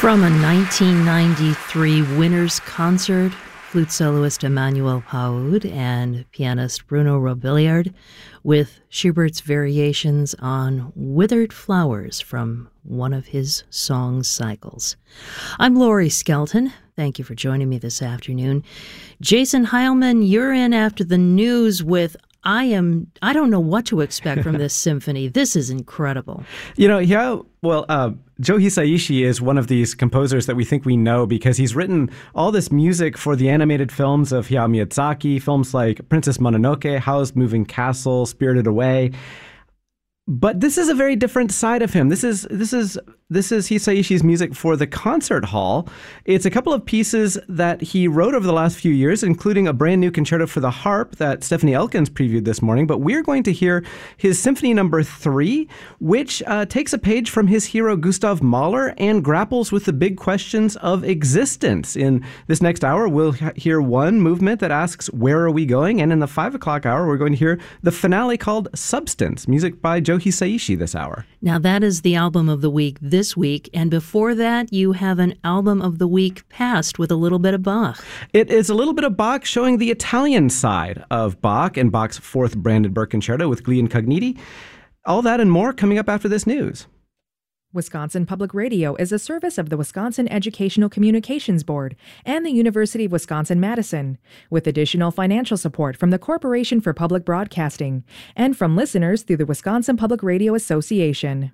From a 1993 Winners concert, flute soloist Emmanuel Paoud and pianist Bruno Robiliard with Schubert's variations on Withered Flowers from one of his song cycles. I'm Laurie Skelton. Thank you for joining me this afternoon. Jason Heilman, you're in after the news with I don't know what to expect from this symphony. This is incredible. Joe Hisaishi is one of these composers that we think we know because he's written all this music for the animated films of Hayao Miyazaki, films like Princess Mononoke, Howl's Moving Castle, Spirited Away. But this is a very different side of him. This is Hisaishi's music for the concert hall. It's a couple of pieces that he wrote over the last few years, including a brand new concerto for the harp that Stephanie Elkins previewed this morning. But we're going to hear his Symphony No. 3, which takes a page from his hero Gustav Mahler and grapples with the big questions of existence. In this next hour, we'll hear one movement that asks, where are we going? And in the 5 o'clock hour, we're going to hear the finale called Substance, music by Joe Hisaishi this hour. Now, that is the album of the week this week, and before that, you have an album of the week past with a little bit of Bach. It is a little bit of Bach showing the Italian side of Bach and Bach's fourth Brandenburg Concerto with Gli Incogniti. All that and more coming up after this news. Wisconsin Public Radio is a service of the Wisconsin Educational Communications Board and the University of Wisconsin-Madison, with additional financial support from the Corporation for Public Broadcasting and from listeners through the Wisconsin Public Radio Association.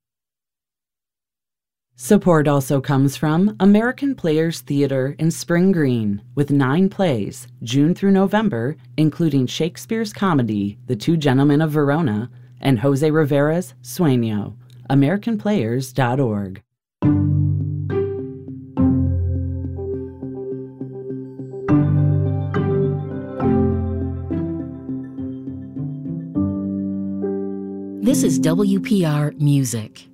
Support also comes from American Players Theater in Spring Green, with 9 plays, June through November, including Shakespeare's comedy, The Two Gentlemen of Verona, and Jose Rivera's Sueño. AmericanPlayers.org. This is WPR Music.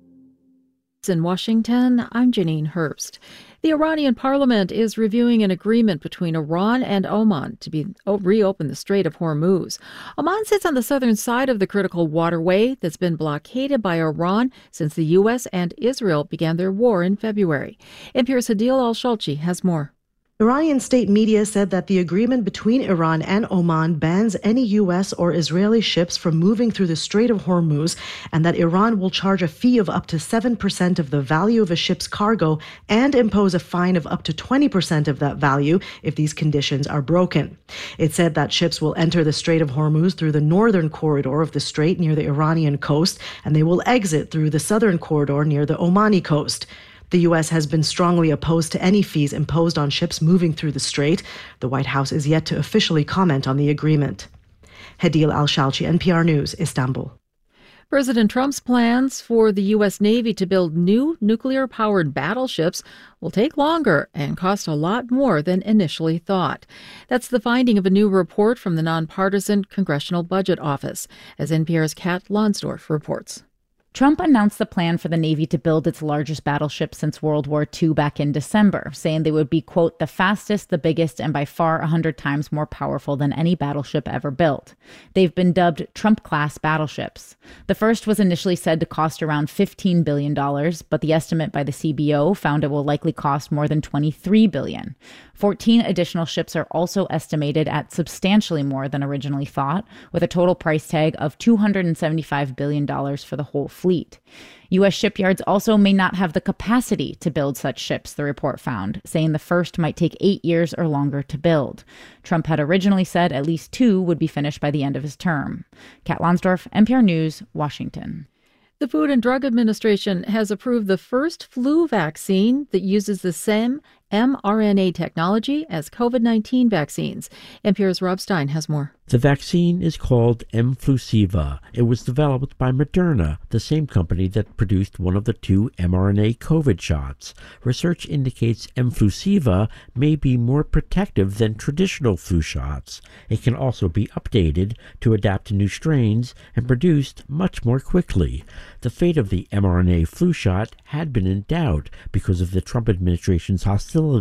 In Washington, I'm Janine Herbst. The Iranian parliament is reviewing an agreement between Iran and Oman to reopen the Strait of Hormuz. Oman sits on the southern side of the critical waterway that's been blockaded by Iran since the U.S. and Israel began their war in February. NPR's Hadil Al-Shalchi has more. Iranian state media said that the agreement between Iran and Oman bans any U.S. or Israeli ships from moving through the Strait of Hormuz, and that Iran will charge a fee of up to 7% of the value of a ship's cargo and impose a fine of up to 20% of that value if these conditions are broken. It said that ships will enter the Strait of Hormuz through the northern corridor of the strait near the Iranian coast, and they will exit through the southern corridor near the Omani coast. The U.S. has been strongly opposed to any fees imposed on ships moving through the strait. The White House is yet to officially comment on the agreement. Hadil Al-Shalchi, NPR News, Istanbul. President Trump's plans for the U.S. Navy to build new nuclear-powered battleships will take longer and cost a lot more than initially thought. That's the finding of a new report from the nonpartisan Congressional Budget Office, as NPR's Kat Lonsdorf reports. Trump announced the plan for the Navy to build its largest battleship since World War II back in December, saying they would be, quote, the fastest, the biggest, and by far 100 times more powerful than any battleship ever built. They've been dubbed Trump-class battleships. The first was initially said to cost around $15 billion, but the estimate by the CBO found it will likely cost more than $23 billion. 14 additional ships are also estimated at substantially more than originally thought, with a total price tag of $275 billion for the whole fleet. U.S. shipyards also may not have the capacity to build such ships, the report found, saying the first might take 8 years or longer to build. Trump had originally said at least 2 would be finished by the end of his term. Kat Lonsdorf, NPR News, Washington. The Food and Drug Administration has approved the first flu vaccine that uses the same mRNA technology as COVID-19 vaccines. NPR's Rob Stein has more. The vaccine is called Mflusiva. It was developed by Moderna, the same company that produced one of the 2 mRNA COVID shots. Research indicates Mflusiva may be more protective than traditional flu shots. It can also be updated to adapt to new strains and produced much more quickly. The fate of the mRNA flu shot had been in doubt because of the Trump administration's hostility